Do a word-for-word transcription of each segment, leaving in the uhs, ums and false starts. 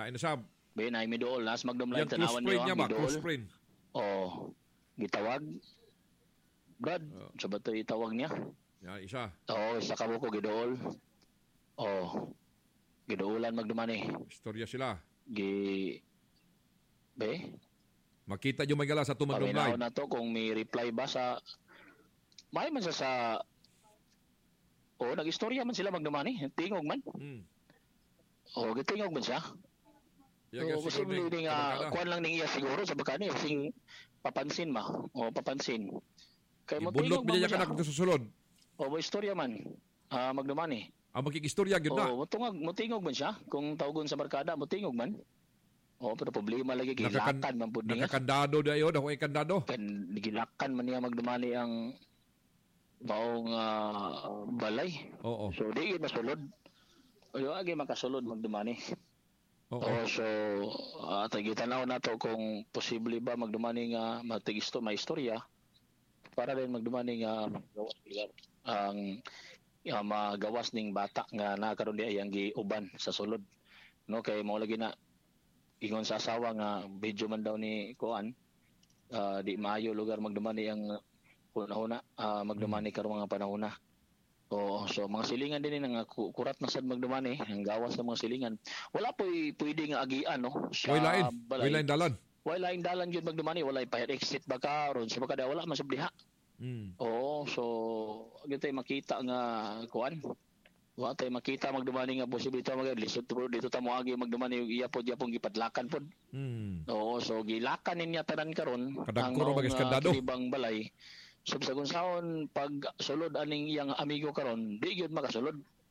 Na inasab. Be na midool nas magdum Yan lang close tanawan friend niyo niya ang ba? Close midool. friend. Oh, gitawag. Brad, Oh. sa bato itawag niya. Yan, isa. Oo, isa ka mo ko gidool. Oh, gidoolan magdumani. Istorya sila. Gi... Be? Makita nyo magala sa tumagdom Paminaw live. na to kung may reply ba sa... May man sa sa... Oo, nag-istorya man sila magdumani. Tingog man. Hmm. Oo, gitingog man siya. Yaga Oo, siguro posible ni din nga, kabarkada. kuhan lang ning iya siguro sa bakani. Kasing papansin ma. Oo, papansin. Kaya mo Ibunot tingog man niya siya. kanak dito sa sulod. Oo, may istorya man. Ah, magdumani. Ang magkikistorya gyud na. Oo, mutungag, mutingog man siya. Kung tawgon sa barkada, mutingog man. Oo, pero problema lagi Nakakan- gilakan man pud niya. Nakakandado dayo, dako ay kandado. Kan gilakan man niya magdumani ang baong ah, balay. Oo. So di gid masulod. Oyo agi makasulod magdumani. Oo. Oh, so uh, tagitanaw na to kung posible ba magdumani nga magtigisto may istorya para din magdumani nga magawas nila ang uh, magawas ning bata nga nakaroon di ayang giuban sa sulod. No kay mao lagi na ingon sa asawa nga video man daw ni Kuan uh, di maayo lugar magdumani ang una-una uh, magdumani karong mga panahon na. Oo, so mga silingan din nga ku- kurat na sad magdumani ang gawas ng mga silingan. Wala po pwede nga agian no sa Way lain. balay. Way lain dalan. Wala lain dalan gyud magdumani, wala pa exit ba karon sa baka wala man sa diha. Hmm. Oo, so gitay makita nga kuan. Wa tay makita magdumani nga posibilidad mag lisod pero dito ta mo agi magdumani iya pod yapong gipadlakan pod. Hmm. Oo, so gilakan niya tanan karon Kadagko ra maong, bagay ah, skandado. kilibang balay. So sa kung saon pag sulod aning iyang amigo karon, di gyud makasulod.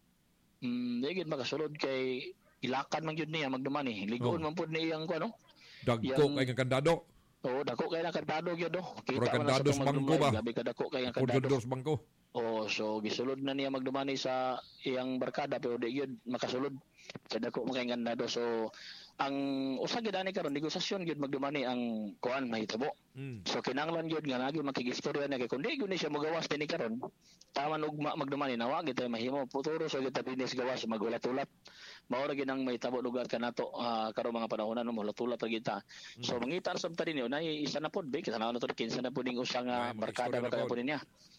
Mm, di gyud makasulod kay ilakan man gyud niya magdumani. Ligoon Oh. man pud ni iyang kuno. Dagko Yang- kay nga kandado. Oo, dako kay na kandado gyud do. Puro man na kandado sa tong bangko magdumani, ba? Gabi ka dako kay ang Puro kandado. sa bangko. Oh, so gisulod na niya magdumani sa iyang barkada pero di gyud makasulod. Sa dako man kay kandado. So ang usa gyud ani karon negosasyon gyud magdumani ang kuan mahitabo. Hmm. So kinanglan gyud nga lagi makigistorya na kay kun di gyud ni siya magawas dinhi karon. Taman ugma magdumani nawa gid tayo mahimo futuro so gyud ta binis gawas magulat-ulat. Mao ra gyud ang mahitabo lugar kanato uh, karon mga panahon no magulat-ulat ra gyud ta. So mangita sa ta dinhi unay isa na pod be kinahanglan na to kinsa na pod ning usa nga Ay, mga barkada istorya na barkada pod. pod niya.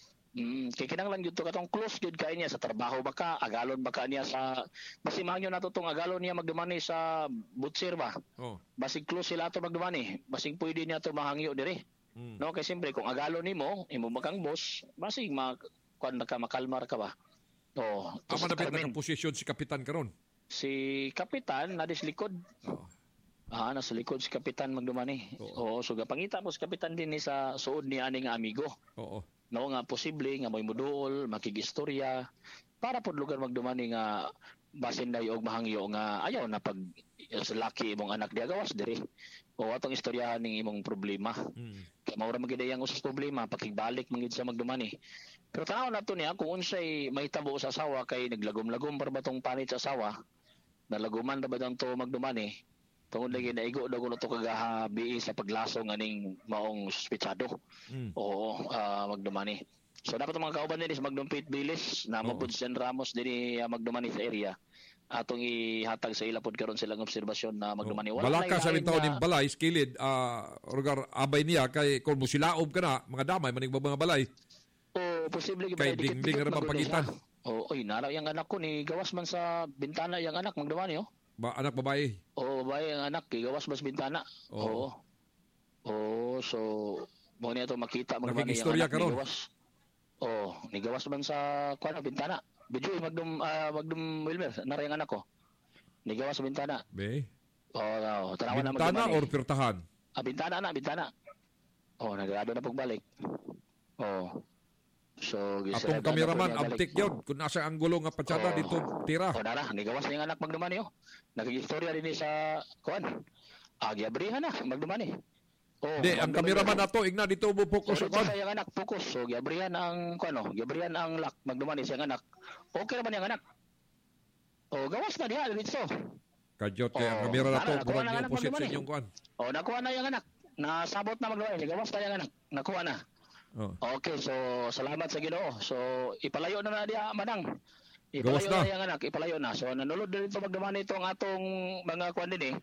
Mm, kay kinanglan gyud to katong close gyud kay niya sa trabaho ba ka agalon ba ka niya sa basimangyo nato tong agalon niya magdumani sa butsir ba. Oh. Basig close sila to magdumani. Basig pwede niya to mahangyo diri. Hmm. No, kay siyempre kung agalon nimo, imo makang boss, basig ma kuan ka makalmar ka ba. Oh, Ama na bit Carmen, nakaposisyon si kapitan karon. si kapitan na dis likod. Oh. Ah, nasa likod si kapitan magdumani. Oo, Oo. so gapangita mo si kapitan din ni sa suod ni ani nga amigo. Oo. No nga posible nga moy muduol, makigistorya para pod lugar magdumani nga basin dayo og mahangyo nga ayaw na pag sa laki imong anak di gawas diri. O atong istoryahan ning imong problema. Hmm. Kaya maura magid ang usas problema pakigbalik mangid sa magdumani. Pero tanaw na to niya kung unsay mahitabo sa asawa kay naglagom-lagom para ba tong panit sa asawa. Nalaguman ra ba dang to magdumani? Tungod lagi naigo daw kuno to kagahabi sa paglaso nganing maong suspetsado. Hmm. Oo, ah, magdumani. So dapat ang mga kauban din is magdumpit bilis na Oo. mapud San Ramos din uh, magdumani sa area. Atong ihatag sa ila pod karon silang obserbasyon na magdumani. Balaka sa lain rin taon nga- ng balay, skilid, ah, rugar abay niya, kay kung musilaob ka na, mga damay, manig mga balay. O posible gyud Kay tayo dikit- dingding dikit ra magdumani mapagitan. siya. Oo, oy, nara yang anak ko ni gawas man sa bintana yang anak magdumani oh. Ba, anak babae. Oo, babae ang anak, gawas mas bintana. Oo. Oo. Oo, so mo niya to makita magdumani Nakikistorya anak ka ron. ni gawas. Oo, ni gawas man sa kuan bintana. Video magdum ah, magdum Wilmer, nara yang anak ko. Ni gawas sa bintana. Be. Oo, oh, tanawan na Bintana magdumani. or pirtahan? Ah, bintana na, bintana. Oh, nagrado na pagbalik. Oh. So, gisarado Atong na kameraman, po niya abtik balik. yun. Kung nasa anggulo nga patsada, Oo. dito tira. Oh, nara, nigawas na yung anak magdumani, oh. Naging-istorya din eh sa, kuan. Agyabrihan na, magdumani. Oh, Di, ang kameraman na to, igna dito mo focus So, sa dito kon. sa yung anak, focus. So, gyabrihan ang, kuan, oh, gyabrihan ang lak, magdumani sa yung anak. Okay naman yung anak. Oh, gawas na diha, dito. Kadyot kay ang Oo. kamera na to, Nara, nakuha murag na ni anak opposite sa magdumani. inyong kuan. Oh, nakuha na yung anak. Nasabot na magdumani, gawas na yung anak. Nakuha na. Oh. Okay, so salamat sa Ginoo. So ipalayo na na diha manang. Gawas Ipalayo na. na, yung anak, ipalayo na. So nanulod din ito magdumani itong atong mga kuan din eh.